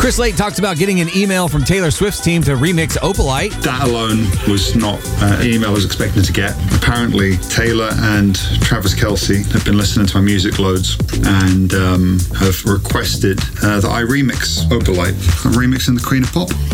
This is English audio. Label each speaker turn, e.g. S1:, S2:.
S1: Chris Lake talks about getting an email from Taylor Swift's team to remix Opalite.
S2: That alone was not an email I was expecting to get. Apparently, Taylor and Travis Kelce have been listening to my music loads and have requested that I remix Opalite. I'm remixing the Queen of Pop.